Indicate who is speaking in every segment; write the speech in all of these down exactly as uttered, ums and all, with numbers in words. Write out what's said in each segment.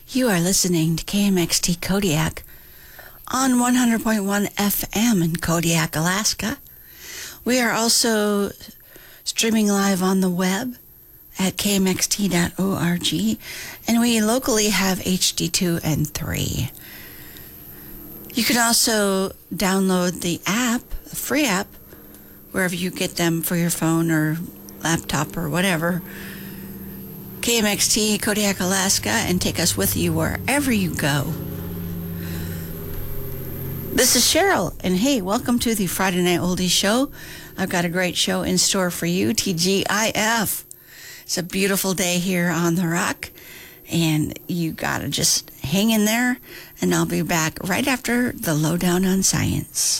Speaker 1: You are listening to K M X T Kodiak on one hundred point one F M in Kodiak, Alaska. We are also streaming live on the web at k m x t dot org, and we locally have H D two and three. You can also download the app, a free app, wherever you get them for your phone or laptop or whatever. K M X T Kodiak, Alaska, and take us with you wherever you go. This is Cheryl, and hey, welcome to the Friday Night Oldies Show. I've got a great show in store for you, T G I F. It's a beautiful day here on the Rock, and you gotta just hang in there, and I'll be back right after the Lowdown on Science.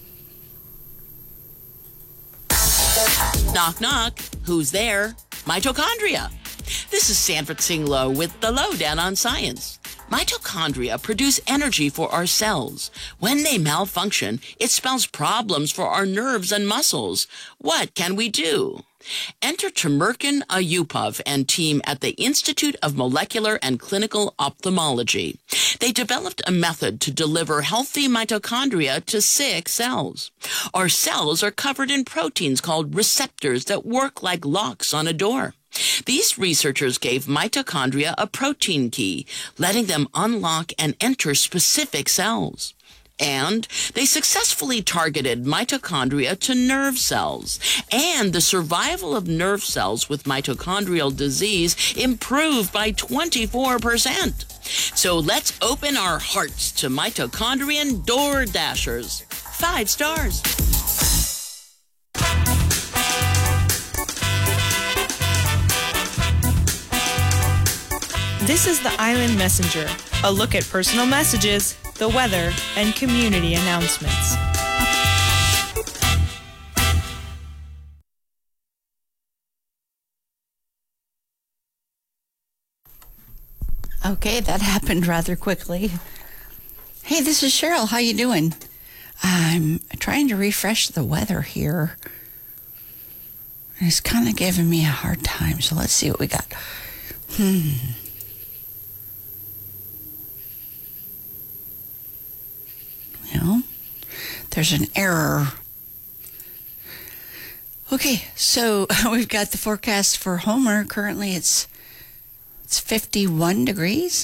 Speaker 2: Knock, knock. Who's there? Mitochondria. This is Sanford Singlo with the Lowdown on Science. Mitochondria produce energy for our cells. When they malfunction, it spells problems for our nerves and muscles. What can we do? Enter Tamerkan Ayupov and team at the Institute of Molecular and Clinical Ophthalmology. They developed a method to deliver healthy mitochondria to sick cells. Our cells are covered in proteins called receptors that work like locks on a door. These researchers gave mitochondria a protein key, letting them unlock and enter specific cells. And they successfully targeted mitochondria to nerve cells. And the survival of nerve cells with mitochondrial disease improved by twenty-four percent. So let's open our hearts to mitochondrian door dashers. Five stars.
Speaker 3: This is the Island Messenger, a look at personal messages, the weather, and community announcements.
Speaker 1: Okay, that happened rather quickly. Hey, this is Cheryl. How you doing? I'm trying to refresh the weather here. It's kind of giving me a hard time, so let's see what we got. Hmm. Well, there's an error. Okay, so we've got the forecast for Homer. Currently, it's it's fifty-one degrees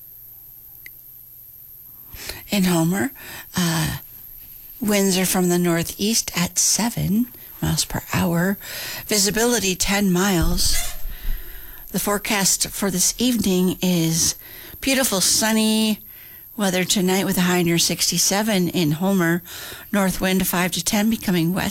Speaker 1: in Homer. Uh, winds are from the northeast at seven miles per hour. Visibility ten miles. The forecast for this evening is beautiful, sunny weather tonight with a high near sixty-seven in Homer. North wind five to ten, becoming west